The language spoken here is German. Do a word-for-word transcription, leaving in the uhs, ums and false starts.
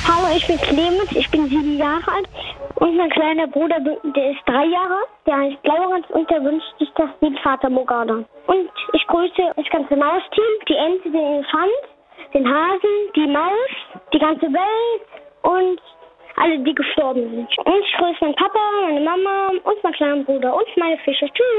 Hallo, ich bin Clemens, ich bin sieben Jahre alt und mein kleiner Bruder, der ist drei Jahre, der heißt Laurenz und der wünscht sich das Lied Vater Morgana. Und ich grüße das ganze Mausteam, die Ente, den Elefant, den Hasen, die Maus, die ganze Welt und alle, die gestorben sind. Und ich grüße meinen Papa, meine Mama und meinen kleinen Bruder und meine Fische. Tschüss.